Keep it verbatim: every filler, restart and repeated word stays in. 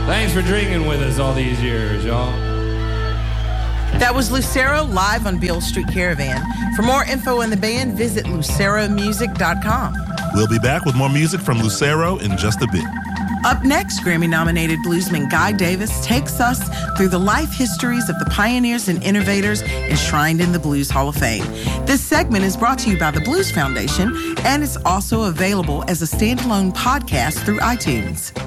Thanks for drinking with us all these years, y'all. That was Lucero live on Beale Street Caravan. For more info on the band, visit lucero music dot com. We'll be back with more music from Lucero in just a bit. Up next, Grammy-nominated bluesman Guy Davis takes us through the life histories of the pioneers and innovators enshrined in the Blues Hall of Fame. This segment is brought to you by the Blues Foundation, and it's also available as a standalone podcast through iTunes.